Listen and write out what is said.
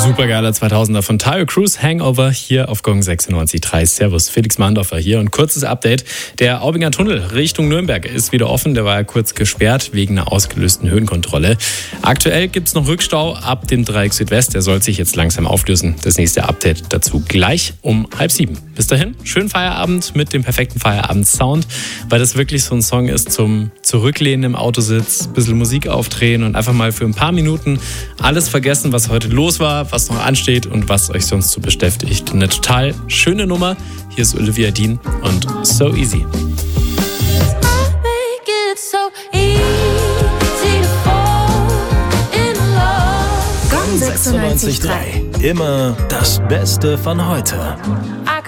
Supergeiler 2000er von Tayo Cruz, Hangover, hier auf Gong 96.3. Servus, Felix Mahndorfer hier und kurzes Update. Der Aubinger Tunnel Richtung Nürnberg ist wieder offen. Der war ja kurz gesperrt wegen einer ausgelösten Höhenkontrolle. Aktuell gibt es noch Rückstau ab dem Dreieck Südwest. Der soll sich jetzt langsam auflösen. Das nächste Update dazu gleich um 6:30. Bis dahin, schönen Feierabend mit dem perfekten Feierabend-Sound, weil das wirklich so ein Song ist zum Zurücklehnen im Autositz, ein bisschen Musik aufdrehen und einfach mal für ein paar Minuten alles vergessen, was heute los war, was noch ansteht und was euch sonst so beschäftigt. Eine total schöne Nummer. Hier ist Olivia Dean und So Easy. Gong 96.3. Immer das Beste von heute.